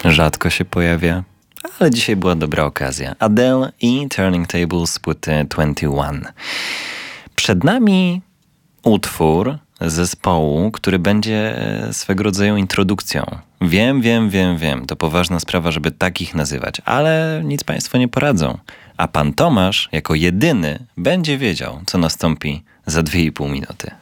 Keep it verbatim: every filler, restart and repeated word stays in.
rzadko się pojawia, ale dzisiaj była dobra okazja. Adele i Turning Tables z płyty dwadzieścia jeden. Przed nami utwór zespołu, który będzie swego rodzaju introdukcją. Wiem, wiem, wiem, wiem, to poważna sprawa, żeby takich nazywać, ale nic państwo nie poradzą. A pan Tomasz, jako jedyny, będzie wiedział, co nastąpi za dwie i pół minuty.